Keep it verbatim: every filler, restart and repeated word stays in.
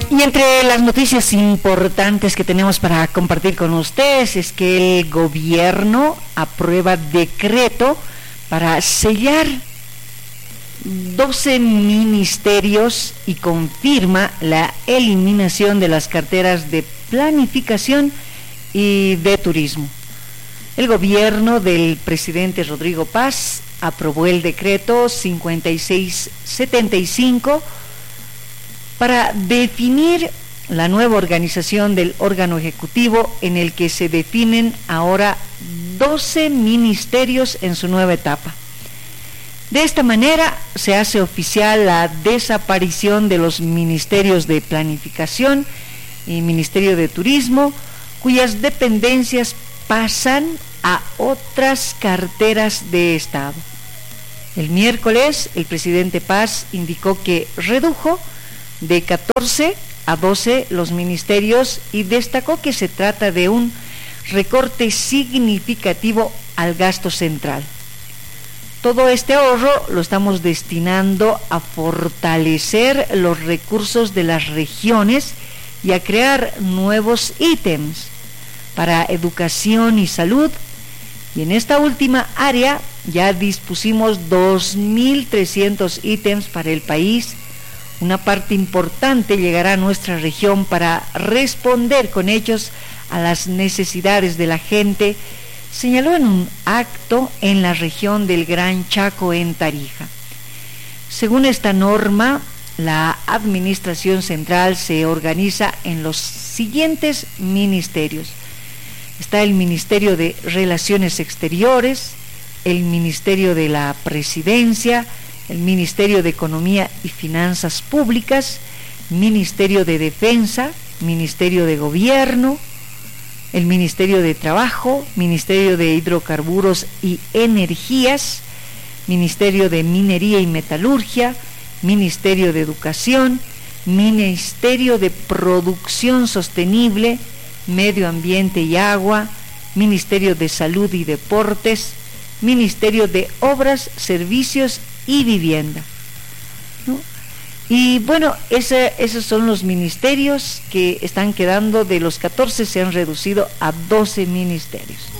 Y entre las noticias importantes que tenemos para compartir con ustedes es que el gobierno aprueba decreto para sellar doce ministerios y confirma la eliminación de las carteras de planificación y de turismo. El gobierno del presidente Rodrigo Paz aprobó el decreto cincuenta y seis setenta y cinco para definir la nueva organización del órgano ejecutivo, en el que se definen ahora doce ministerios en su nueva etapa. De esta manera se hace oficial la desaparición de los ministerios de planificación y Ministerio de Turismo, cuyas dependencias pasan a otras carteras de Estado. El miércoles, el presidente Paz indicó que redujo de catorce a doce los ministerios y destacó que se trata de un recorte significativo al gasto central. Todo este ahorro lo estamos destinando a fortalecer los recursos de las regiones y a crear nuevos ítems para educación y salud, y en esta última área ya dispusimos dos mil trescientos ítems para el país. Una parte importante llegará a nuestra región para responder con hechos a las necesidades de la gente, señaló en un acto en la región del Gran Chaco, en Tarija. Según esta norma, la administración central se organiza en los siguientes ministerios. Está el Ministerio de Relaciones Exteriores, el Ministerio de la Presidencia, el Ministerio de Economía y Finanzas Públicas, Ministerio de Defensa, Ministerio de Gobierno, el Ministerio de Trabajo, Ministerio de Hidrocarburos y Energías, Ministerio de Minería y Metalurgia, Ministerio de Educación, Ministerio de Producción Sostenible, Medio Ambiente y Agua, Ministerio de Salud y Deportes, Ministerio de Obras, Servicios y Vivienda, ¿no? Y bueno, ese, esos son los ministerios que están quedando. De los catorce se han reducido a doce ministerios.